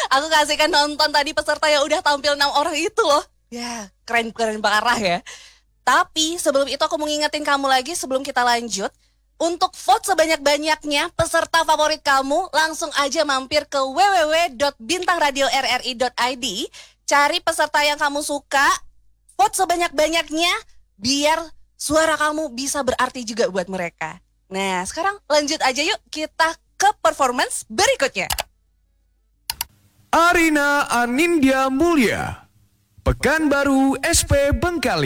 Aku kasihkan nonton tadi peserta yang udah tampil 6 orang itu loh. Ya, keren-keren parah ya. Tapi sebelum itu aku mau ngingetin kamu lagi sebelum kita lanjut. Untuk vote sebanyak-banyaknya peserta favorit kamu, langsung aja mampir ke www.bintangradiorri.id. Cari peserta yang kamu suka, vote sebanyak-banyaknya, biar suara kamu bisa berarti juga buat mereka. Nah, sekarang lanjut aja yuk kita ke performance berikutnya. Arina Anindya Mulya, Pekanbaru SP Bengkali.